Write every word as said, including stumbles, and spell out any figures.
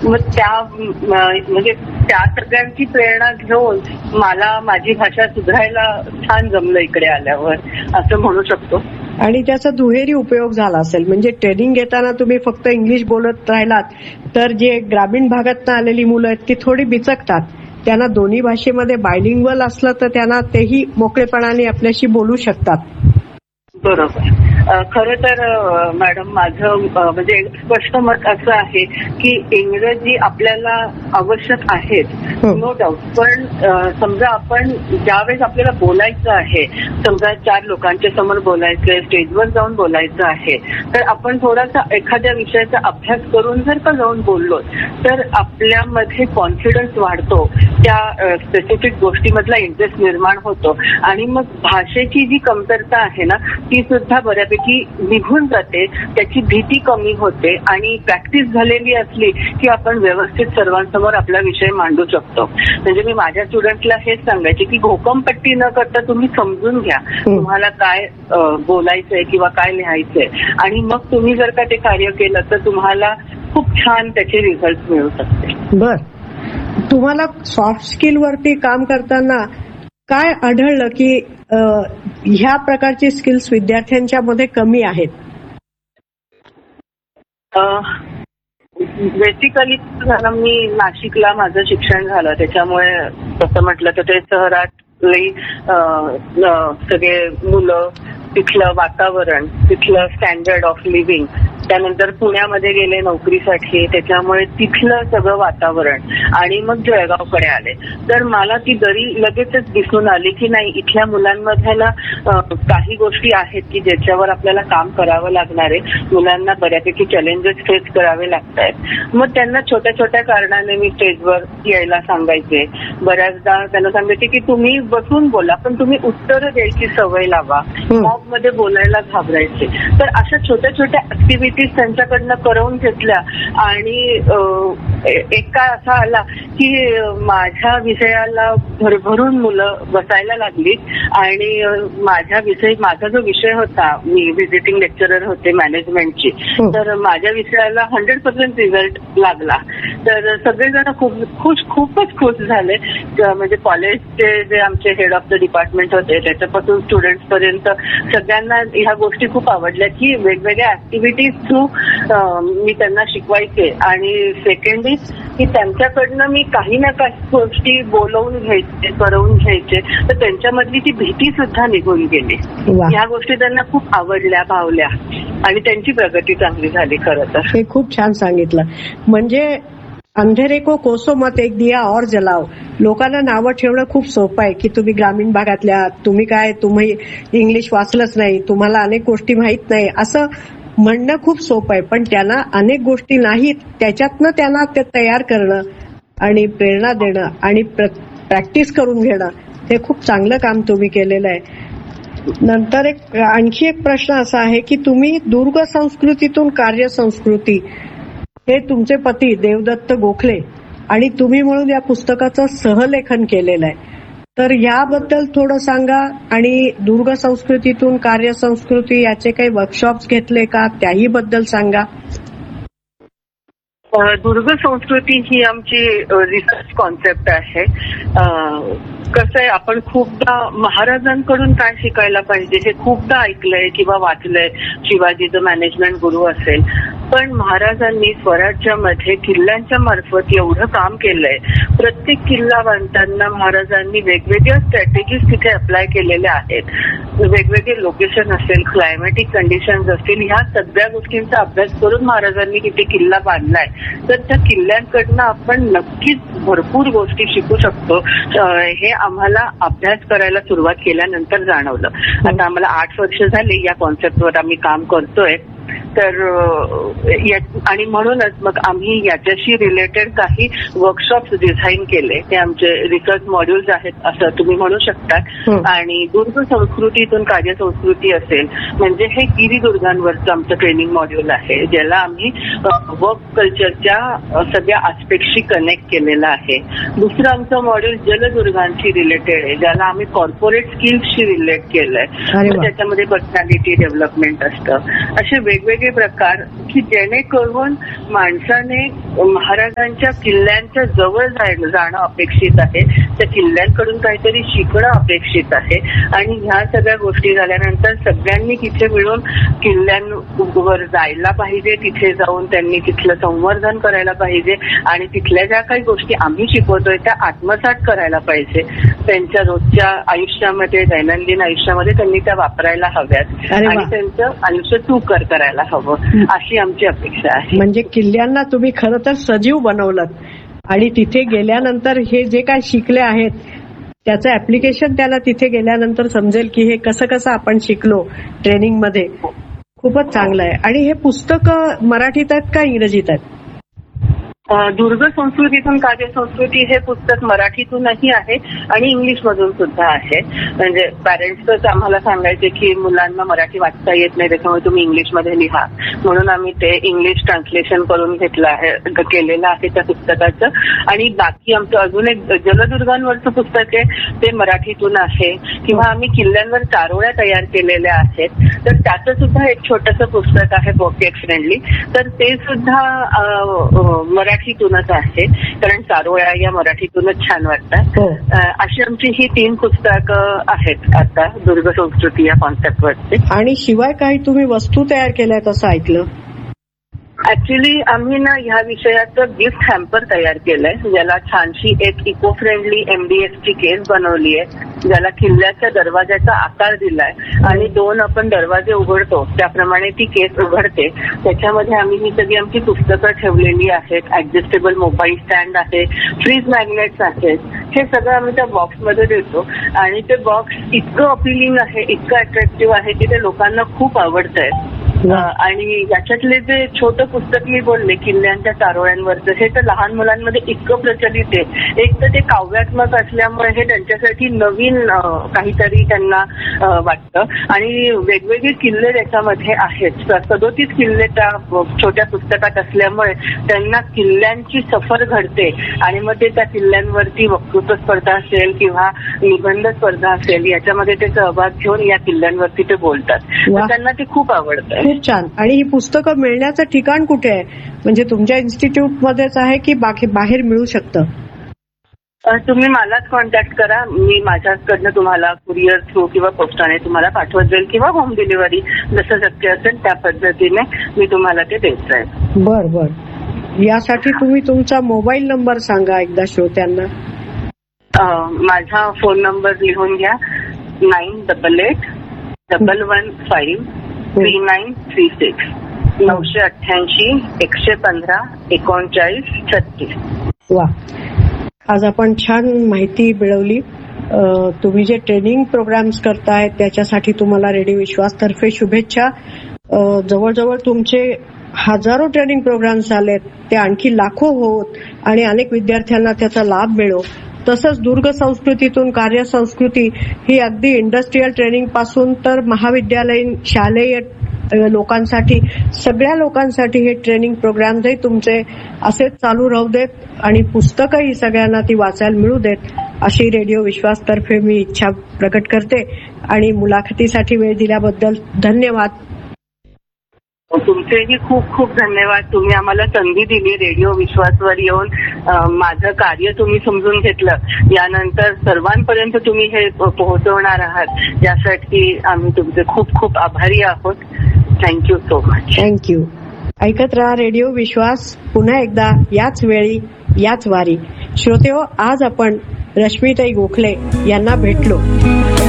मग त्या म्हणजे त्या सगळ्यांची प्रेरणा घेऊन मला माझी भाषा सुधारायला छान जमलं इकडे आल्यावर, असं म्हणू शकतो. आणि त्याचा दुहेरी उपयोग झाला असेल, म्हणजे ट्रेनिंग घेताना तुम्ही फक्त इंग्लिश बोलत राहिलात तर जे ग्रामीण भागातून आलेली मुलं आहेत ती थोडी बिचकतात. त्यांना दोन्ही भाषेमध्ये बायलिंग्वल असलं तर त्यांना तेही मोकळेपणाने आपल्याशी बोलू शकतात. बरोबर. खरं तर मॅडम माझं म्हणजे स्पष्ट मत असं आहे की इंग्रजी आपल्याला आवश्यक आहेच, नो डाऊट. पण समजा आपण ज्यावेळेस आपल्याला बोलायचं आहे, समजा चार लोकांच्या समोर बोलायचंय, स्टेजवर जाऊन बोलायचं आहे, तर आपण थोडासा एखाद्या विषयाचा अभ्यास करून जर का जाऊन बोललो तर आपल्यामध्ये कॉन्फिडन्स वाढतो, त्या स्पेसिफिक गोष्टीमधला इंटरेस्ट निर्माण होतो आणि मग भाषेची जी कमतरता आहे ना ती सुद्धा बऱ्यापैकी निघून जाते, त्याची भीती कमी होते आणि प्रॅक्टिस झालेली असली की आपण व्यवस्थित सर्वांसमोर आपला विषय मांडू शकतो. म्हणजे मी माझ्या स्टुडंटला हेच सांगायचे की घोकमपट्टी न करता तुम्ही समजून घ्या तुम्हाला काय बोलायचंय किंवा काय लिहायचंय आणि मग तुम्ही जर का ते कार्य केलं तर तुम्हाला खूप छान त्याचे रिझल्ट मिळू शकते. बर, तुम्हाला सॉफ्ट स्किल वरती काम करताना काय आढळलं की ह्या प्रकारची स्किल्स विद्यार्थ्यांच्या मध्ये कमी आहेत? बेसिकली झालं मी नाशिकला माझं शिक्षण झालं, त्याच्यामुळे तसं म्हटलं तर ते शहरातली सगळे मुलं, तिथलं वातावरण, तिथलं स्टँडर्ड ऑफ लिव्हिंग, त्यानंतर पुण्यामध्ये गेले नोकरीसाठी, त्याच्यामुळे तिथलं सगळं वातावरण आणि मग जळगावकडे आले तर मला ती दरी लगेचच दिसून आली की नाही इथल्या मुलांमध्ये ना काही गोष्टी आहेत की ज्याच्यावर आपल्याला काम करावं लागणार आहे. मुलांना बऱ्यापैकी चॅलेंजेस फेस करावे लागत आहेत. मग त्यांना छोट्या छोट्या कारणाने मी स्टेजवर यायला सांगायचे. बऱ्याचदा त्यांना सांगायचे की तुम्ही बसून बोला पण तुम्ही उत्तरं द्यायची सवय लावा, मॉब मध्ये बोलायला घाबरायचे. तर अशा छोट्या छोट्या ऍक्टिव्हिटीज त्यांच्याकडनं करवून घेतल्या आणि एक काळ असा आला की माझ्या विषयाला भरभरून मुलं बसायला लागली आणि माझ्या विषयी माझा जो विषय होता, मी व्हिजिटिंग लेक्चरर होते मॅनेजमेंटची, तर माझ्या विषयाला हंड्रेड पर्सेंट रिझल्ट लागला. तर सगळेजण खूप खुश खूपच खुश झाले. म्हणजे कॉलेजचे जे आमचे हेड ऑफ द डिपार्टमेंट होते त्याच्यापासून स्टुडंट्स पर्यंत सगळ्यांना ह्या गोष्टी खूप आवडल्या की वेगवेगळ्या ऍक्टिव्हिटीज थ्रू मी त्यांना शिकवायचे आणि सेकंड इज की त्यांच्याकडनं मी काही ना काही गोष्टी बोलवून घ्यायचे, करवून घ्यायचे, तर त्यांच्यामधली ती भीती सुद्धा निघून गेली. ह्या गोष्टी त्यांना खूप आवडल्या, भावल्या आणि त्यांची प्रगती चांगली झाली. खरं तर हे खूप छान सांगितलं. म्हणजे अंधेरे को कोसो मत एक दिया और जलाव. लोकांना नावं ठेवणं खूप सोपं आहे की तुम्ही ग्रामीण भागातल्या, तुम्ही काय, तुम्ही इंग्लिश वाचलंच नाही, तुम्हाला अनेक गोष्टी माहित नाही, असं म्हणणं खूप सोपं आहे. पण त्यांना अनेक गोष्टी नाहीत त्याच्यातनं त्यांना ते तयार करणं आणि प्रेरणा देणं आणि प्रॅक्टिस करून घेणं हे खूप चांगलं काम तुम्ही केलेलं आहे. नंतर एक आणखी एक प्रश्न असा आहे की तुम्ही दुर्ग संस्कृतीतून कार्य संस्कृती हे तुमचे पती देवदत्त गोखले आणि तुम्ही म्हणून या पुस्तकाचं सहलेखन केलेलं आहे. तर याबद्दल थोडं सांगा आणि दुर्ग संस्कृतीतून कार्य संस्कृती याचे काही वर्कशॉप्स घेतले का त्याही बद्दल सांगा. दुर्ग संस्कृती ही आमची रिसर्च कॉन्सेप्ट आहे. कसं आहे, आपण खूपदा महाराजांकडून काय शिकायला पाहिजे हे खूपदा ऐकलंय किंवा वाचलंय, शिवाजीचं मॅनेजमेंट गुरु असेल, पण महाराजांनी स्वराज्यामध्ये किल्ल्यांच्या मार्फत एवढं काम केलंय. प्रत्येक किल्ला बांधताना महाराजांनी वेगवेगळ्या स्ट्रॅटेजीज तिथे अप्लाय केलेल्या आहेत. वेगवेगळे लोकेशन असेल, क्लायमॅटिक कंडिशन्स असतील, ह्या सगळ्या गोष्टींचा अभ्यास करून महाराजांनी तिथे किल्ला बांधलाय. तर त्या किल्ल्यांकडनं आपण नक्कीच भरपूर गोष्टी शिकू शकतो हे आम्हाला अभ्यास करायला सुरुवात केल्यानंतर जाणवलं. आता आम्हाला आठ वर्ष झाली या कॉन्सेप्टवर आम्ही काम करतोय. तर आणि म्हणूनच मग आम्ही याच्याशी रिलेटेड काही वर्कशॉप्स डिझाईन केले. ते आमचे रिसर्च मॉड्यूल्स आहेत असं तुम्ही म्हणू शकता. आणि दुर्ग संस्कृतीतून कार्यसंस्कृती असेल म्हणजे हे गिरिदुर्गांवरचं आमचं ट्रेनिंग मॉड्यूल आहे, ज्याला आम्ही वर्क कल्चरच्या सगळ्या आस्पेक्टशी कनेक्ट केलेलं आहे. दुसरं आमचं मॉड्यूल जलदुर्गांशी रिलेटेड आहे, ज्याला आम्ही कॉर्पोरेट स्किल्सशी रिलेट केलंय. त्याच्यामध्ये पर्सनॅलिटी डेव्हलपमेंट असतं. असे वेगवेगळे वेगवेगळे प्रकार की जेणेकरून माणसाने महाराजांच्या किल्ल्यांच्या जवळ जायला जाणं अपेक्षित आहे, त्या किल्ल्यांकडून काहीतरी शिकणं अपेक्षित आहे. आणि ह्या सगळ्या गोष्टी झाल्यानंतर सगळ्यांनी तिथे मिळून किल्ल्यांवर जायला पाहिजे, तिथे जाऊन त्यांनी तिथलं संवर्धन करायला पाहिजे आणि तिथल्या ज्या काही गोष्टी आम्ही शिकवतोय त्या आत्मसात करायला पाहिजे. त्यांच्या रोजच्या आयुष्यामध्ये, दैनंदिन आयुष्यामध्ये त्यांनी त्या वापरायला हव्यात आणि त्यांचं आयुष्य सुकर करायला हवं, अशी आमची अपेक्षा आहे. म्हणजे किल्ल्यांना तुम्ही खरं तर सजीव बनवलं आणि तिथे गेल्यानंतर हे जे काय शिकले आहेत त्याचं ऍप्लिकेशन त्याला तिथे गेल्यानंतर समजेल की हे कसं कसं आपण शिकलो ट्रेनिंगमध्ये. खूपच चांगलं आहे. आणि हे पुस्तक मराठीत आहेत का इंग्रजीत आहेत? दुर्ग संस्कृतीतून कार्यसंस्कृती हे पुस्तक मराठीतूनही आहे आणि इंग्लिशमधून सुद्धा आहे. म्हणजे पॅरेंट्सच आम्हाला सांगायचे की मुलांना मराठी वाचता येत नाही, त्याच्यामुळे तुम्ही इंग्लिशमध्ये लिहा, म्हणून आम्ही ते इंग्लिश ट्रान्सलेशन करून घेतलं आहे, केलेलं आहे त्या पुस्तकाचं. आणि बाकी आमचं अजून एक जलदुर्गांवरचं पुस्तक आहे ते मराठीतून आहे. किंवा आम्ही किल्ल्यांवर चारोळ्या तयार केलेल्या आहेत, तर त्याचं सुद्धा एक छोटंसं पुस्तक आहे पॉकेट फ्रेंडली, तर ते सुद्धा मराठीतूनच आहे, कारण चारोळ्या या मराठीतूनच छान वाटतात. अशी आमची ही तीन पुस्तकं आहेत आता दुर्ग संस्कृती या कॉन्सेप्टवरची. आणि शिवाय काही तुम्ही वस्तू तयार केल्यात असं ऐकलं? ऍक्च्युली आम्ही ना ह्या विषयाचं गिफ्ट हॅम्पर तयार केलंय, ज्याला छानशी एक इको फ्रेंडली एमडीएफची केस बनवली आहे, ज्याला किल्ल्याच्या दरवाजाचा आकार दिलाय आणि दोन आपण दरवाजे उघडतो त्याप्रमाणे ती केस उघडते. त्याच्यामध्ये आम्ही ही सगळी आमची पुस्तकं ठेवलेली आहेत, ऍडजस्टेबल मोबाईल स्टँड आहे, फ्रीज मॅग्नेट्स आहेत, हे सगळं आम्ही त्या बॉक्समध्ये देतो. आणि ते बॉक्स इतकं अपिलिंग आहे, इतकं अट्रॅक्टिव्ह आहे की ते लोकांना खूप आवडतंय. आणि याच्यातले जे छोटं पुस्तक मी बोलले किल्ल्यांच्या चारोळ्यांवरचं, हे तर लहान मुलांमध्ये इतकं प्रचलित आहे. एक तर ते काव्यात्मक असल्यामुळे हे त्यांच्यासाठी नवीन काहीतरी त्यांना वाटतं. आणि वेगवेगळे किल्ले त्याच्यामध्ये आहेत, सदोतीस किल्ले त्या छोट्या पुस्तकात असल्यामुळे त्यांना किल्ल्यांची सफर घडते आणि मग ते त्या किल्ल्यांवरती वक्तृत्व स्पर्धा असेल किंवा निबंध स्पर्धा असेल याच्यामध्ये ते सहभाग घेऊन या किल्ल्यांवरती ते बोलतात. त्यांना ते खूप आवडतं. खूप छान. आणि ही पुस्तकं मिळण्याचं ठिकाण कुठे आहे? म्हणजे तुमच्या इन्स्टिट्यूटमध्येच आहे की बाकी बाहेर मिळू शकतं? तुम्ही मलाच कॉन्टॅक्ट करा, मी माझ्याकडनं तुम्हाला कुरिअर थ्रू किंवा पोस्टाने तुम्हाला पाठवत जाईल किंवा होम डिलिव्हरी जसं शक्य असेल त्या पद्धतीने मी तुम्हाला ते देत जाईल. बर बर. यासाठी तुम्ही तुमचा मोबाईल नंबर सांगा एकदा श्रोत्यांना. माझा फोन नंबर लिहून घ्या, nine double eight double one five three nine three six, नऊशे अठ्ठ्याऐंशी एकशे पंधरा एकोणचाळीस छत्तीस. वा, आज आपण छान माहिती मिळवली. तुम्ही जे ट्रेनिंग प्रोग्राम्स करताय त्याच्यासाठी तुम्हाला रेडिओ विश्वास तर्फे शुभेच्छा. जवळजवळ तुमचे हजारो ट्रेनिंग प्रोग्राम्स आलेत, ते आणखी लाखो होत आणि अनेक विद्यार्थ्यांना त्याचा लाभ मिळो. तसंच दुर्ग संस्कृतीतून कार्यसंस्कृती ही अगदी इंडस्ट्रीयल ट्रेनिंग पासून तर महाविद्यालयीन शालेय लोकांसाठी, सगळ्या लोकांसाठी हे ट्रेनिंग प्रोग्रामही तुमचे असेच चालू राहू देत आणि पुस्तकंही सगळ्यांना ती वाचायला मिळू देत, अशी रेडिओ विश्वास तर्फे मी इच्छा प्रकट करते. आणि मुलाखतीसाठी वेळ दिल्याबद्दल धन्यवाद. तुमचेही खूप खूप धन्यवाद. तुम्ही आम्हाला संधी दिली रेडिओ विश्वासवर येऊन माझं कार्य तुम्ही समजून घेतलं, यानंतर सर्वांपर्यंत तुम्ही हे पोहोचवणार आहात, यासाठी आम्ही तुमचे खूप खूप आभारी आहोत. Thank you so much. थँक्यू. ऐकत राहा रेडिओ विश्वास. पुन्हा एकदा याच वेळी याच वारी. श्रोतेहो, आज आपण रश्मीताई गोखले यांना भेटलो.